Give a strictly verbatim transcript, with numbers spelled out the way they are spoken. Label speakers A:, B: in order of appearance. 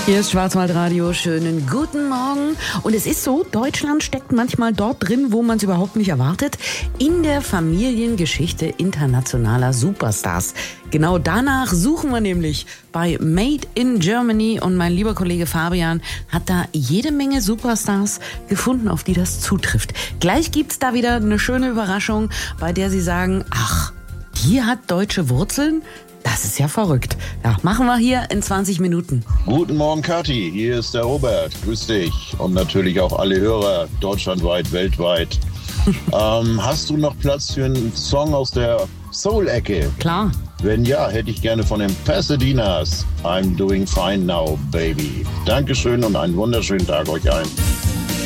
A: Hier ist Schwarzwaldradio, schönen guten Morgen. Und es ist so, Deutschland steckt manchmal dort drin, wo man es überhaupt nicht erwartet, in der Familiengeschichte internationaler Superstars. Genau danach suchen wir nämlich bei Made in Germany und mein lieber Kollege Fabian hat da jede Menge Superstars gefunden, auf die das zutrifft. Gleich gibt's da wieder eine schöne Überraschung, bei der Sie sagen, ach, die hat deutsche Wurzeln? Das ist ja verrückt. Ja, machen wir hier in zwanzig Minuten.
B: Guten Morgen, Kathi. Hier ist der Robert. Grüß dich. Und natürlich auch alle Hörer, deutschlandweit, weltweit. ähm, hast du noch Platz für einen Song aus der Soul-Ecke?
A: Klar.
B: Wenn ja, hätte ich gerne von den Pasadenas I'm Doing Fine Now, Baby. Dankeschön und einen wunderschönen Tag euch allen.